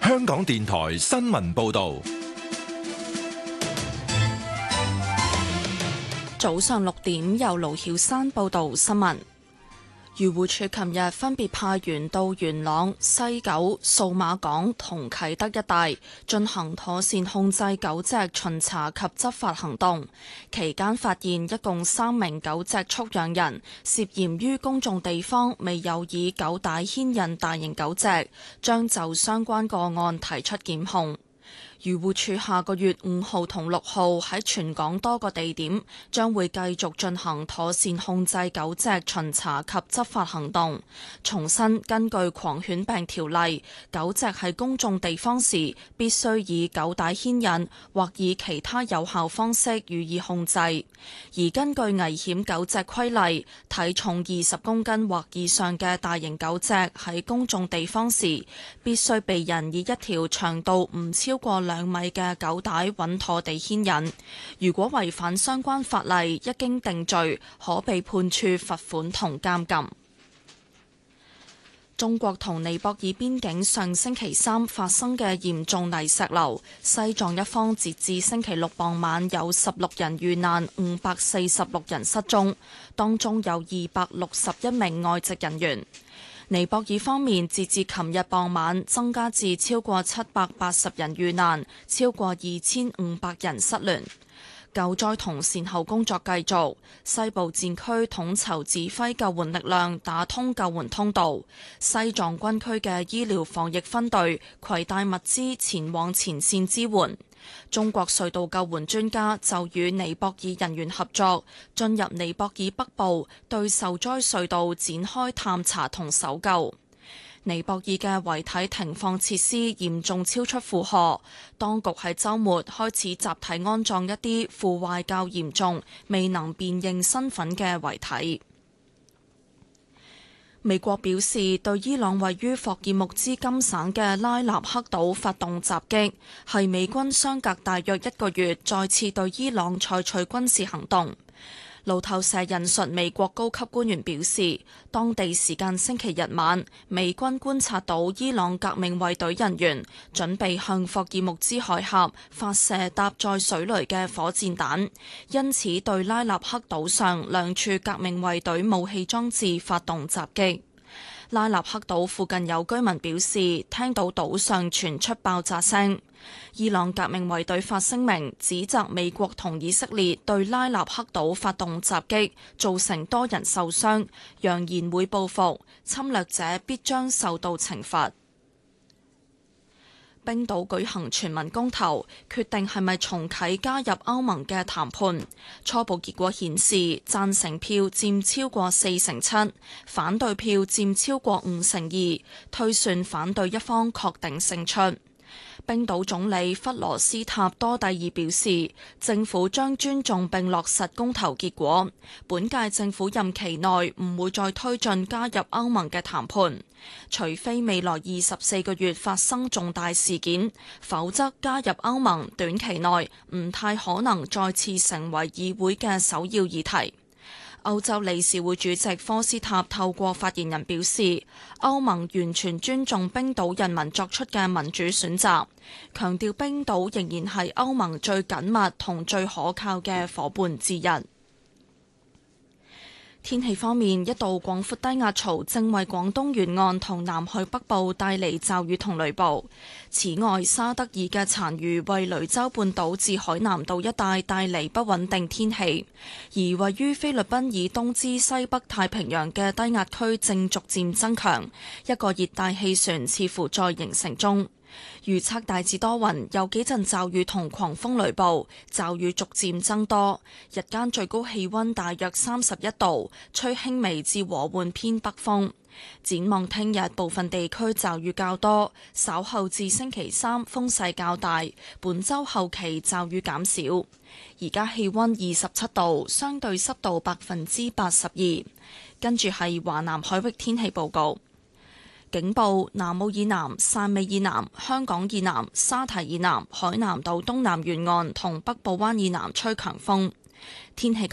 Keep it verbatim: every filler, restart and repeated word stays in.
香港電台新聞報道。 早上六點，由盧曉山報道新聞。漁護署琴日分別派員到元朗、西九、數碼港同啟德一帶進行妥善控制狗隻巡查及執法行動，期間發現一共三名狗隻畜養人涉嫌於公眾地方未有以狗帶牽引大型狗隻，將就相關個案提出檢控。漁護署下個月五號同六號喺全港多個地點將會繼續進行妥善控制狗隻巡查及執法行動。重申根據狂犬病條例，狗隻喺公眾地方時必須以狗帶牽引或以其他有效方式予以控制。而根據危險狗隻規例，體重二十公斤或以上嘅大型狗隻喺公眾地方時，必須被人以一條長度唔超過兩米嘅狗帶穩妥地牽引。如果違反相關法例，一經定罪，可被判處罰款同監禁。中國同尼泊爾邊境上星期三發生嘅嚴重泥石流，西藏一方截至星期六傍晚有十六人遇難，五百四十六人失蹤，當中有二百六十一名外籍人員。尼泊爾方面截至琴日傍晚增加至超過七百八十人遇難，超過二千五百人失聯。救災同善後工作繼續，西部戰區統籌指揮救援力量打通救援通道，西藏軍區嘅醫療防疫分隊攜帶物資前往前線支援。中國隧道救援專家就與尼泊爾人員合作，進入尼泊爾北部，對受災隧道展開探查同搜救。尼泊爾嘅遺體停放設施嚴重超出負荷，當局喺週末開始集體安葬一啲腐壞較嚴重、未能辨認身份嘅遺體。美國表示對伊朗位於霍爾木茲金省嘅拉納克島發動襲擊，係美軍相隔大約一個月再次對伊朗採取軍事行動。路透社引述美國高級官員表示，當地時間星期日晚，美軍觀察到伊朗革命衛隊人員準備向霍爾木茲海峽發射搭載水雷嘅火箭彈，因此對拉納克島上兩處革命衛隊武器裝置發動襲擊。拉納克島附近有居民表示，聽到島上傳出爆炸聲。伊朗革命衛隊發聲明指責美國同以色列對拉納克島發動襲擊，造成多人受傷，揚言會報復，侵略者必將受到懲罰。冰島舉行全民公投，決定係咪重啟加入歐盟嘅談判。初步結果顯示，贊成票佔超過四成七，反對票佔超過五成二，推算反對一方確定勝出。冰島總理弗羅斯塔多蒂爾表示，政府將尊重並落實公投結果。本屆政府任期內唔會再推進加入歐盟嘅談判，除非未來二十四個月發生重大事件，否則加入歐盟短期內唔太可能再次成為議會嘅首要議題。歐洲理事會主席科斯塔透過發言人表示，歐盟完全尊重冰島人民作出嘅民主選擇，強調冰島仍然係歐盟最緊密同最可靠嘅夥伴之一。天氣方面，一道廣闊低壓槽正為廣東沿岸同南海北部帶嚟驟雨同雷暴。此外，沙德爾嘅殘餘為雷州半島至海南島一帶帶嚟不穩定天氣，而位於菲律賓以東之西北太平洋嘅低壓區正逐漸增強，一個熱帶氣旋似乎在形成中。預測大致多雲，有幾陣驟雨同狂風雷暴，驟雨逐漸增多。日間最高氣溫大約三十一度，吹輕微至和緩偏北風。展望聽日部分地區驟雨較多，稍後至星期三風勢較大，本週後期驟雨減少。而家氣溫二十七度，相對濕度百分之八十二。跟住係華南海域天氣報告。警報：南澳以南、汕尾以南、香港以南、沙堤以南、海南島東南沿岸同北部灣以南吹強風。天氣